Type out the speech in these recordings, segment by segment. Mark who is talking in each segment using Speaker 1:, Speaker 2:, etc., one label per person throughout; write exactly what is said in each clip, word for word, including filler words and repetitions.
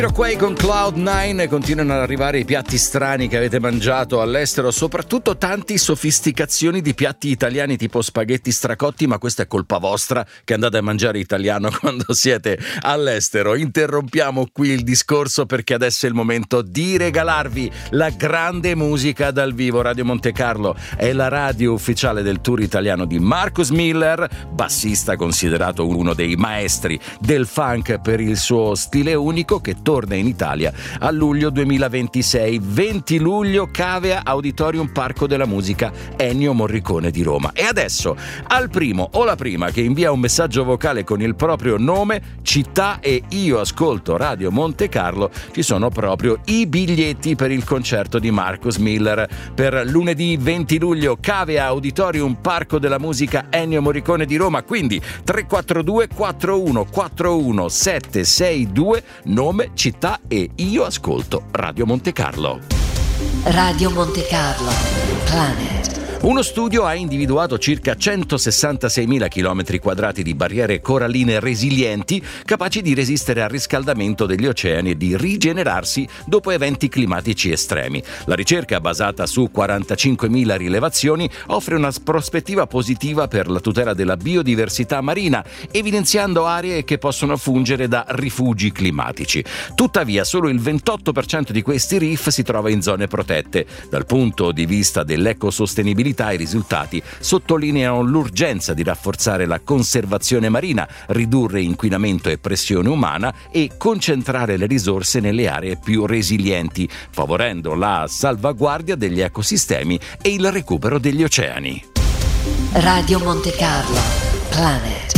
Speaker 1: Qui con Cloud nine continuano ad arrivare i piatti strani che avete mangiato all'estero, soprattutto tanti sofisticazioni di piatti italiani tipo spaghetti stracotti, ma questa è colpa vostra che andate a mangiare italiano quando siete all'estero. Interrompiamo qui il discorso perché adesso è il momento di regalarvi la grande musica dal vivo. Radio Monte Carlo è la radio ufficiale del tour italiano di Marcus Miller, bassista considerato uno dei maestri del funk per il suo stile unico, che torna in Italia a luglio duemilaventisei. venti luglio, Cavea, Auditorium Parco della Musica, Ennio Morricone di Roma. E adesso al primo o la prima che invia un messaggio vocale con il proprio nome, città e io ascolto Radio Monte Carlo, ci sono proprio i biglietti per il concerto di Marcus Miller per lunedì venti luglio, Cavea, Auditorium Parco della Musica, Ennio Morricone di Roma. Quindi tre quattro due quattro uno quattro uno sette sei due, nome, città e io ascolto Radio Monte Carlo.
Speaker 2: Radio Monte Carlo, Planet.
Speaker 1: Uno studio ha individuato circa centosessantaseimila chilometri quadrati di barriere coralline resilienti capaci di resistere al riscaldamento degli oceani e di rigenerarsi dopo eventi climatici estremi. La ricerca, basata su quarantacinquemila rilevazioni, offre una prospettiva positiva per la tutela della biodiversità marina, evidenziando aree che possono fungere da rifugi climatici. Tuttavia, solo il ventotto per cento di questi reef si trova in zone protette. Dal punto di vista dell'ecosostenibilità, i risultati sottolineano l'urgenza di rafforzare la conservazione marina, ridurre inquinamento e pressione umana e concentrare le risorse nelle aree più resilienti, favorendo la salvaguardia degli ecosistemi e il recupero degli oceani.
Speaker 2: Radio Monte Carlo, Planet.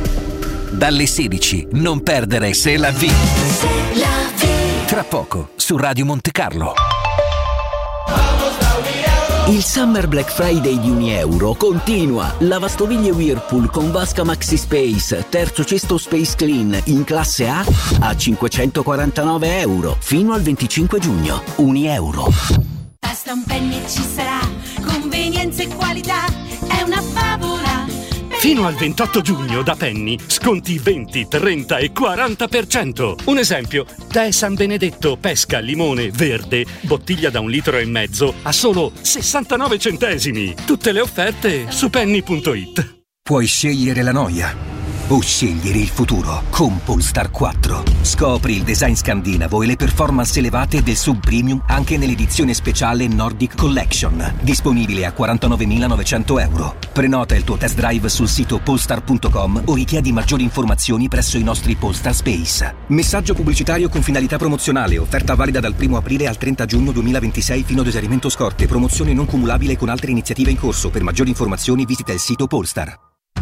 Speaker 3: Dalle sedici, non perdere C'est la vie.
Speaker 2: C'est la vie.
Speaker 3: Tra poco su Radio Monte Carlo. Il Summer Black Friday di Unieuro continua. Lavastoviglie Whirlpool con vasca Maxi Space, terzo cesto Space Clean in classe A a cinquecentoquarantanove euro fino al venticinque giugno. Unieuro.
Speaker 4: Basta un penny e ci sarà convenienza e qualità, è una favola.
Speaker 5: Fino al ventotto giugno da Penny sconti venti, trenta e quaranta per cento. Un esempio, tè San Benedetto pesca limone verde, bottiglia da un litro e mezzo a solo sessantanove centesimi. Tutte le offerte su penny punto it.
Speaker 3: Puoi scegliere la noia o scegliere il futuro con Polestar quattro. Scopri il design scandinavo e le performance elevate del sub premium anche nell'edizione speciale Nordic Collection, disponibile a quarantanovemilanovecento euro. Prenota il tuo test drive sul sito polestar punto com o richiedi maggiori informazioni presso i nostri Polestar Space. Messaggio pubblicitario con finalità promozionale, offerta valida dal primo aprile al trenta giugno duemilaventisei fino ad esaurimento scorte, promozione non cumulabile con altre iniziative in corso. Per maggiori informazioni visita il sito Polestar.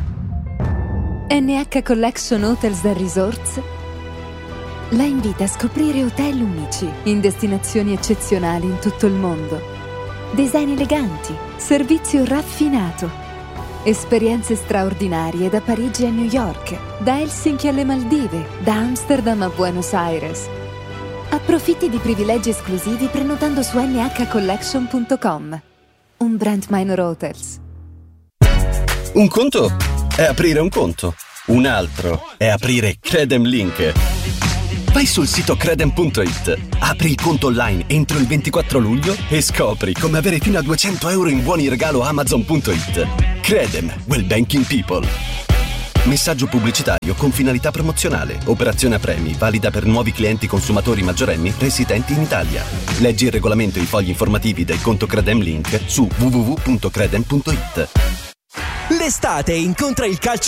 Speaker 6: N H Collection Hotels and Resorts la invita a scoprire hotel unici in destinazioni eccezionali in tutto il mondo. Design eleganti, servizio raffinato, esperienze straordinarie da Parigi a New York, da Helsinki alle Maldive, da Amsterdam a Buenos Aires. Approfitti di privilegi esclusivi prenotando su n h collection punto com. Un brand Minor Hotels.
Speaker 7: Un conto è aprire un conto, un altro è aprire Credem Link. Vai sul sito credem punto it, apri il conto online entro il ventiquattro luglio e scopri come avere fino a duecento euro in buoni regalo amazon punto it. Credem, well banking people. Messaggio pubblicitario con finalità promozionale. Operazione a premi, valida per nuovi clienti consumatori maggiorenni residenti in Italia. Leggi il regolamento e i fogli informativi del conto Credem Link su w w w punto credem punto it.
Speaker 8: L'estate incontra il calcio